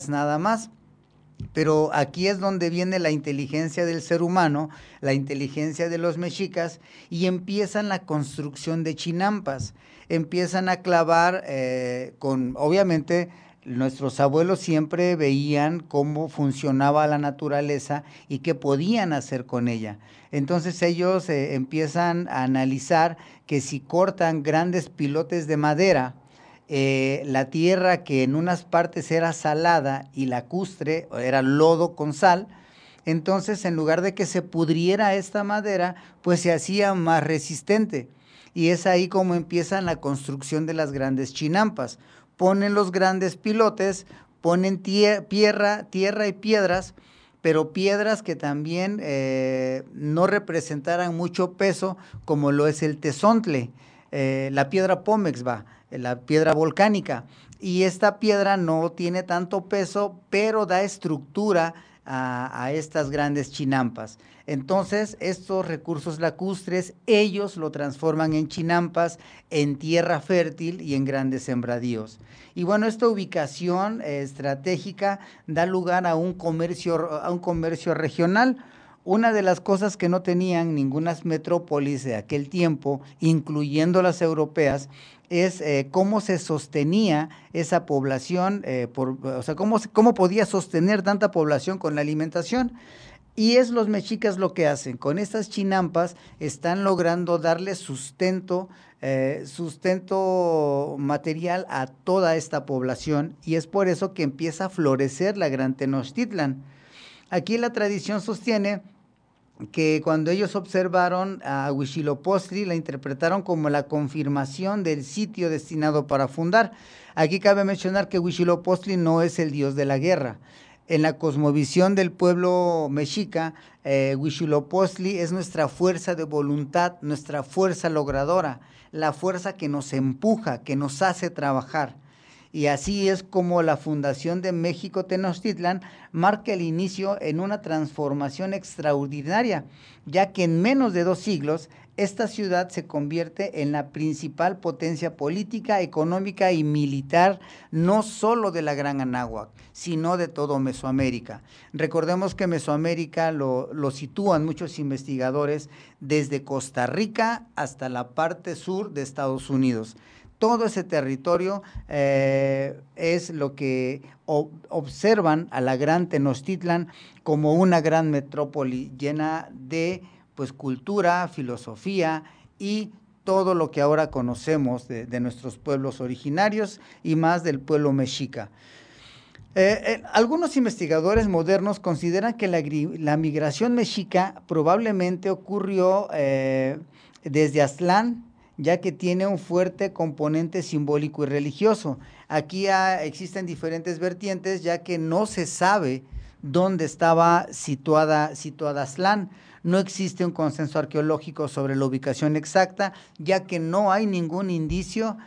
nada más. Pero aquí es donde viene la inteligencia del ser humano, la inteligencia de los mexicas, y empiezan la construcción de chinampas. Empiezan a clavar obviamente, nuestros abuelos siempre veían cómo funcionaba la naturaleza y qué podían hacer con ella. Entonces ellos empiezan a analizar que si cortan grandes pilotes de madera, la tierra que en unas partes era salada y lacustre, era lodo con sal, entonces en lugar de que se pudriera esta madera, pues se hacía más resistente. Y es ahí como empiezan la construcción de las grandes chinampas. Ponen los grandes pilotes, ponen tierra y piedras, pero piedras que también no representaran mucho peso, como lo es el tezontle, la piedra pómex, la piedra volcánica. Y esta piedra no tiene tanto peso, pero da estructura a estas grandes chinampas. Entonces, estos recursos lacustres, ellos lo transforman en chinampas, en tierra fértil y en grandes sembradíos. Y bueno, esta ubicación estratégica da lugar a un comercio regional. Una de las cosas que no tenían ninguna metrópolis de aquel tiempo, incluyendo las europeas, es cómo se sostenía esa población, o sea, cómo podía sostener tanta población con la alimentación. Y es los mexicas lo que hacen. Con estas chinampas están logrando darle sustento material a toda esta población, y es por eso que empieza a florecer la Gran Tenochtitlan. Aquí la tradición sostiene que cuando ellos observaron a Huitzilopochtli, la interpretaron como la confirmación del sitio destinado para fundar. Aquí cabe mencionar que Huitzilopochtli no es el dios de la guerra. En la cosmovisión del pueblo mexica, Huitzilopochtli es nuestra fuerza de voluntad, nuestra fuerza logradora, la fuerza que nos empuja, que nos hace trabajar. Y así es como la fundación de México Tenochtitlan marca el inicio en una transformación extraordinaria, ya que en menos de 2 siglos esta ciudad se convierte en la principal potencia política, económica y militar, no solo de la Gran Anáhuac, sino de todo Mesoamérica. Recordemos que Mesoamérica lo sitúan muchos investigadores desde Costa Rica hasta la parte sur de Estados Unidos. Todo ese territorio es lo que observan a la Gran Tenochtitlan como una gran metrópoli llena de pues cultura, filosofía y todo lo que ahora conocemos de nuestros pueblos originarios y más del pueblo mexica. Algunos investigadores modernos consideran que la migración mexica probablemente ocurrió desde Aztlán, ya que tiene un fuerte componente simbólico y religioso. Aquí existen diferentes vertientes, ya que no se sabe dónde estaba situada Aztlán. No existe un consenso arqueológico sobre la ubicación exacta, ya que no hay ningún indicio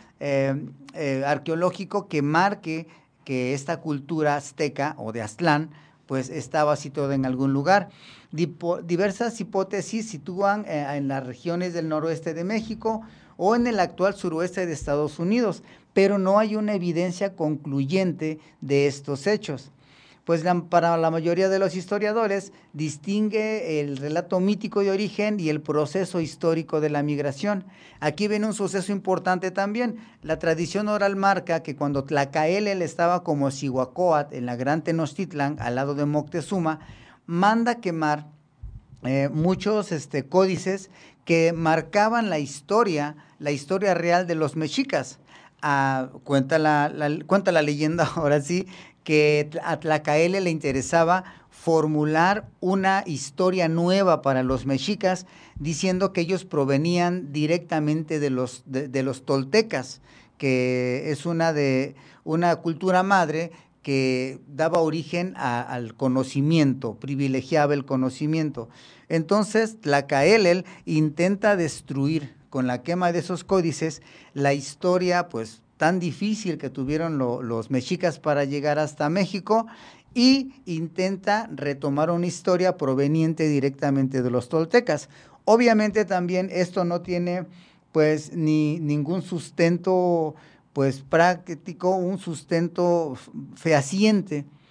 arqueológico que marque que esta cultura azteca o de Aztlán pues estaba situada en algún lugar. Diversas hipótesis sitúan en las regiones del noroeste de México o en el actual suroeste de Estados Unidos, pero no hay una evidencia concluyente de estos hechos. Pues para la mayoría de los historiadores distingue el relato mítico de origen y el proceso histórico de la migración. Aquí viene un suceso importante también. La tradición oral marca que cuando Tlacaelel estaba como Cihuacóatl en la Gran Tenochtitlan, al lado de Moctezuma, manda quemar muchos códices que marcaban la historia real de los mexicas. Cuenta la leyenda, ahora sí, que a Tlacaelel le interesaba formular una historia nueva para los mexicas, diciendo que ellos provenían directamente de los toltecas, que es una cultura madre que daba origen al conocimiento, privilegiaba el conocimiento. Entonces, Tlacaelel intenta destruir con la quema de esos códices la historia, pues, tan difícil que tuvieron los mexicas para llegar hasta México, y intenta retomar una historia proveniente directamente de los toltecas. Obviamente también esto no tiene pues ningún sustento pues práctico, un sustento fehaciente,